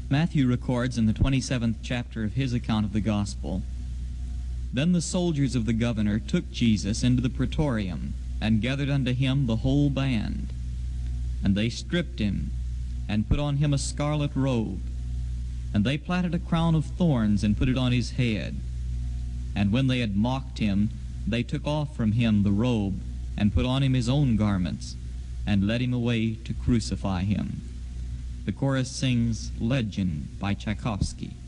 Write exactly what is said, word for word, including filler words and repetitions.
Matthew records in the twenty-seventh chapter of his account of the gospel, "Then the soldiers of the governor took Jesus into the praetorium, and gathered unto him the whole band. And they stripped him, and put on him a scarlet robe. And they platted a crown of thorns, and put it on his head. And when they had mocked him, they took off from him the robe, and put on him his own garments, and led him away to crucify him." The chorus sings Legend by Tchaikovsky.